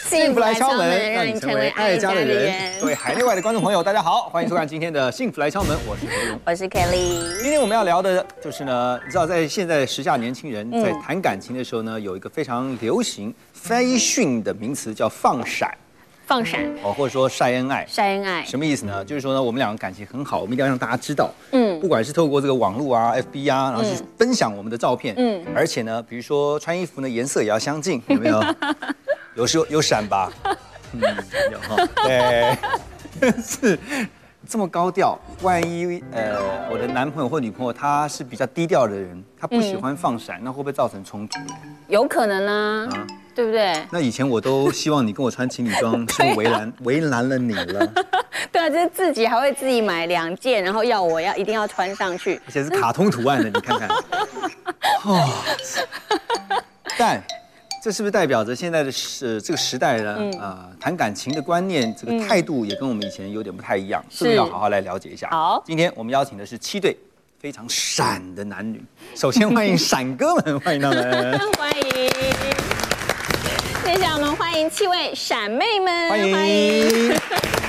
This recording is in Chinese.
幸福来敲门，让你成为爱家的人。各位海内外的观众朋友，大家好，欢迎收看今天的《幸福来敲门》，我是何荣， 我是 Kelly。 今天我们要聊的就是呢，你知道，在现在时下年轻人在谈感情的时候呢，有一个非常流行 fashion 的名词叫放闪。 放闪哦，或者说晒恩爱， 晒恩爱什么意思呢？就是说呢，我们两个感情很好，我们一定要让大家知道，不管是透过这个网络啊、FB 啊，然后去分享我们的照片，而且呢，比如说穿衣服呢颜色也要相近，有没有？有时候有闪吧，有哈，对，是这么高调，万一我的男朋友或女朋友他是比较低调的人，他不喜欢放闪，那会不会造成冲突？ 有可能啊。对不对？ 那以前我都希望你跟我穿情侣装，是我为难了你了。 对啊，就是自己还会自己买2件，然后我一定要穿上去， 而且是卡通图案的，你看看。哦，但这是不是代表着现在的这个时代呢？谈感情的观念，这个态度也跟我们以前有点不太一样，是不是要好好来了解一下？ 好， 今天我们邀请的是7对非常闪的男女，首先欢迎闪哥们，欢迎他们， 欢迎。接下来我们欢迎7位闪妹们， 欢迎。